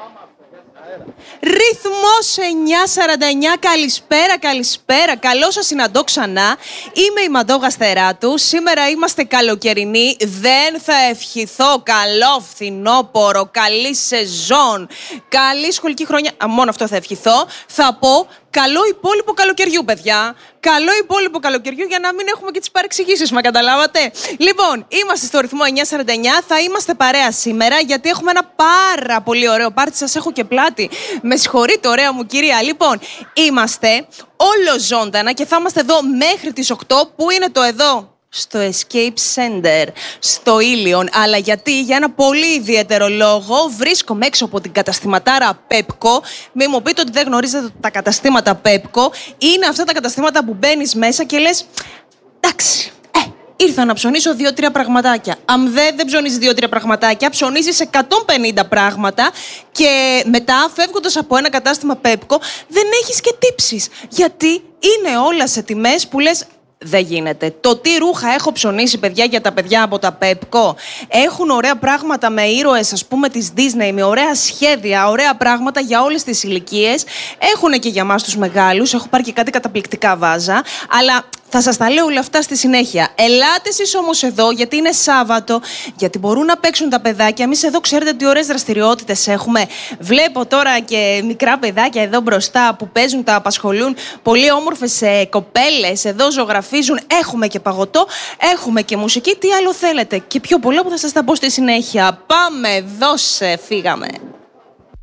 Ρυθμός 949, καλησπέρα, καλώς σας συναντώ ξανά. Είμαι η Μαντώ Γαστεράτου, σήμερα είμαστε καλοκαιρινοί, δεν θα ευχηθώ καλό φθινόπωρο, καλή σεζόν, καλή σχολική χρονιά, μόνο αυτό θα ευχηθώ. Θα πω καλό υπόλοιπο καλοκαιριού, παιδιά. Καλό υπόλοιπο καλοκαιριού για να μην έχουμε και τις παρεξηγήσεις, μα καταλάβατε. Λοιπόν, είμαστε στο ρυθμό 949, θα είμαστε παρέα σήμερα γιατί έχουμε ένα πάρα πολύ ωραίο πάρτι. Σας έχω και πλάτη. Με συγχωρείτε, ωραία μου κυρία. Λοιπόν, είμαστε όλο ζωντανά και θα είμαστε εδώ μέχρι τις 8. Πού είναι το εδώ? Στο Escape Center, στο Ήλιον. Αλλά γιατί? Για ένα πολύ ιδιαίτερο λόγο. Βρίσκομαι έξω από την καταστηματάρα Pepco. Μην μου πείτε ότι δεν γνωρίζετε τα καταστήματα Pepco. Είναι αυτά τα καταστήματα που μπαίνεις μέσα και λες, εντάξει, ήρθα να ψωνίσω 2-3 πραγματάκια. Αν δεν ψωνίζεις 2-3 πραγματάκια, ψωνίζεις 150 πράγματα και μετά, φεύγοντας από ένα κατάστημα Pepco, δεν έχεις και τύψεις. Γιατί είναι όλα σε τιμές που λες, δεν γίνεται. Το τι ρούχα έχω ψωνίσει, παιδιά, για τα παιδιά από τα Pepco. Έχουν ωραία πράγματα με ήρωες, ας πούμε, της Disney, με ωραία σχέδια, ωραία πράγματα για όλες τις ηλικίες. Έχουν και για μας τους μεγάλους. Έχω πάρει και κάτι καταπληκτικά βάζα. Αλλά θα σας τα λέω όλα αυτά στη συνέχεια. Ελάτε εσείς όμως εδώ, γιατί είναι Σάββατο, γιατί μπορούν να παίξουν τα παιδάκια. Εμείς εδώ ξέρετε τι ωραίες δραστηριότητες έχουμε. Βλέπω τώρα και μικρά παιδάκια εδώ μπροστά που παίζουν, τα απασχολούν. Πολύ όμορφες κοπέλες εδώ ζωγραφίζουν. Έχουμε και παγωτό, έχουμε και μουσική. Τι άλλο θέλετε? Και πιο πολλά που θα σας τα πω στη συνέχεια. Πάμε, δώσε, φύγαμε.